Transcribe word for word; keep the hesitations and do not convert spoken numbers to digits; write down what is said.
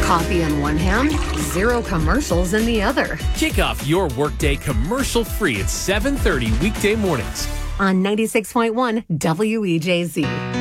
Coffee in one hand, zero commercials in the other. Kick off your workday commercial-free at seven thirty weekday mornings on ninety-six point one W E J Z.